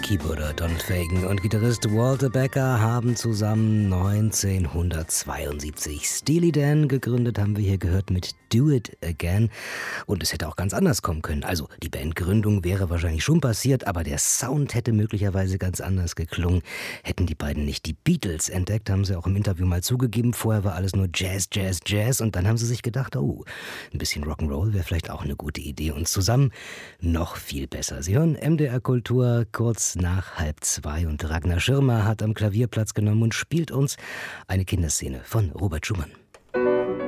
Keyboarder Donald Fagen und Gitarrist Walter Becker haben zusammen 1972 Steely Dan gegründet, haben wir hier gehört mit Do It Again. Und es hätte auch ganz anders kommen können. Also die Bandgründung wäre wahrscheinlich schon passiert, aber der Sound hätte möglicherweise ganz anders geklungen. Hätten die beiden nicht die Beatles entdeckt, haben sie auch im Interview mal zugegeben. Vorher war alles nur Jazz, Jazz, Jazz. Und dann haben sie sich gedacht, oh, ein bisschen Rock'n'Roll wäre vielleicht auch eine gute Idee. Und zusammen noch viel besser. Sie hören MDR Kultur kurz nach 1:30 und Ragnar Schirmer hat am Klavier Platz genommen und spielt uns eine Kinderszene von Robert Schumann.